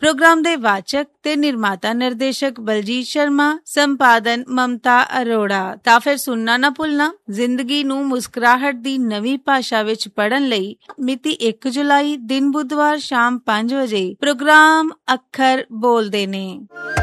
Programme ਦੇ ਵਾਚਕ ਤੇ ਨਿਰਮਾਤਾ ਨਿਰਦੇਸ਼ਕ ਬਲਜੀਤ ਸ਼ਰਮਾ, ਸੰਪਾਦਨ ਮਮਤਾ ਅਰੋੜਾ। ਤਾਂ ਫਿਰ ਸੁਣਨਾ ਨਾ ਭੁੱਲਣਾ। ਜ਼ਿੰਦਗੀ ਨੂੰ ਮੁਸਕਰਾਹਟ ਦੀ ਨਵੀਂ ਭਾਸ਼ਾ ਵਿੱਚ ਪੜ੍ਹਨ ਲਈ ਮਿਤੀ 1 ਜੁਲਾਈ ਦਿਨ ਬੁੱਧਵਾਰ ਸ਼ਾਮ 5 ਵਜੇ ਪ੍ਰੋਗਰਾਮ ਅੱਖਰ ਬੋਲਦੇ ਨੇ।